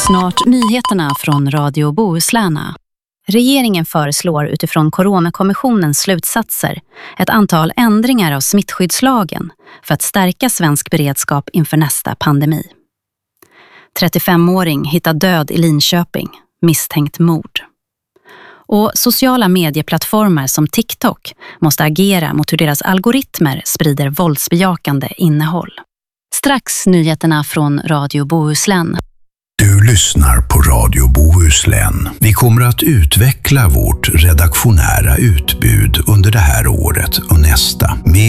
Snart nyheterna från Radio Bohuslän. Regeringen föreslår utifrån Coronakommissionens slutsatser ett antal ändringar av smittskyddslagen för att stärka svensk beredskap inför nästa pandemi. 35-åring hittad död i Linköping, misstänkt mord. Och sociala medieplattformar som TikTok måste agera mot hur deras algoritmer sprider våldsbejakande innehåll. Strax nyheterna från Radio Bohuslän. Du lyssnar på Radio Bohuslän. Vi kommer att utveckla vårt redaktionära utbud under det här året och nästa.